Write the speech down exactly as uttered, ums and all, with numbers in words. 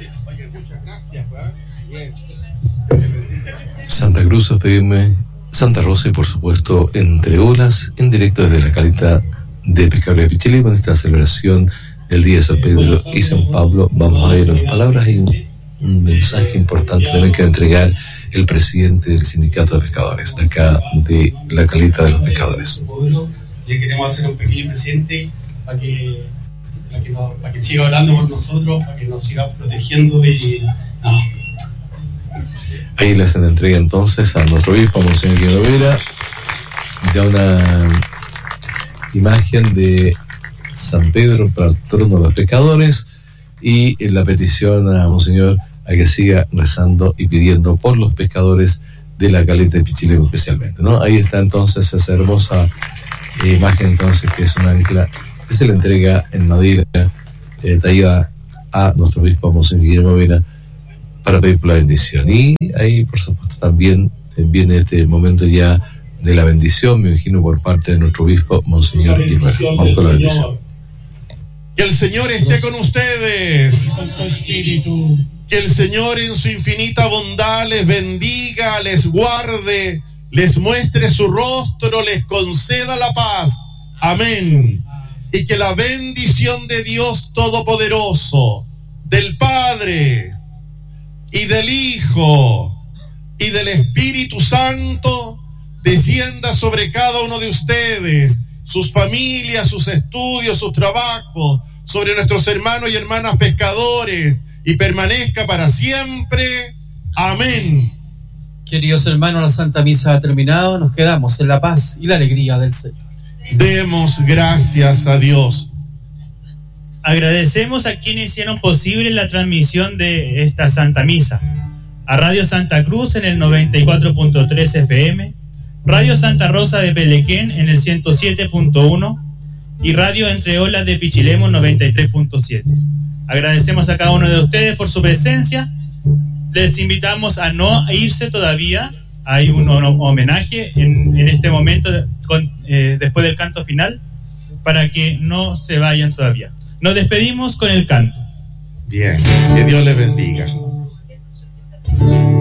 Santa Cruz F M, Santa Rosa y por supuesto Entre Olas, en directo desde la caleta de Pescadores de Pichilemu, con esta celebración del Día de San Pedro y San Pablo. Vamos a ver unas palabras y un, un mensaje importante también que va a entregar el presidente del Sindicato de Pescadores, de acá de la caleta de los pescadores. Le queremos hacer un pequeño presente para que, para que, nos, para que siga hablando con nosotros, para que nos siga protegiendo y... No. Ahí le hacen entrega entonces a nuestro obispo, a Monseñor Guillermo Vera, de una imagen de San Pedro para el trono de los pescadores y en la petición a Monseñor a que siga rezando y pidiendo por los pescadores de la caleta de Pichilemu especialmente, ¿no? Ahí está entonces esa hermosa imagen entonces que es un ancla que se le entrega en madera eh, tallada a nuestro obispo Monseñor Guillermo Vera para pedir por la bendición. Y ahí por supuesto también viene este momento ya de la bendición, me imagino, por parte de nuestro obispo Monseñor Guillermo. Vamos con la bendición. Que el Señor esté con ustedes, Con tu espíritu. que el Señor en su infinita bondad les bendiga, les guarde, les muestre su rostro, les conceda la paz. Amén. Y que la bendición de Dios Todopoderoso, del Padre y del Hijo y del Espíritu Santo descienda sobre cada uno de ustedes, sus familias, sus estudios, sus trabajos, sobre nuestros hermanos y hermanas pescadores, y permanezca para siempre. Amén. Queridos hermanos, la Santa Misa ha terminado, nos quedamos en la paz y la alegría del Señor. Demos gracias a Dios. Agradecemos a quienes hicieron posible la transmisión de esta Santa Misa. A Radio Santa Cruz en el noventa y cuatro punto tres F M, Radio Santa Rosa de Pelequén en el ciento siete punto uno y Radio Entre Olas de Pichilemu noventa y tres punto siete. Agradecemos a cada uno de ustedes por su presencia. Les invitamos a no irse todavía. Hay un homenaje en, en este momento con, eh, después del canto final, para que no se vayan todavía. Nos despedimos con el canto. Bien, que Dios les bendiga.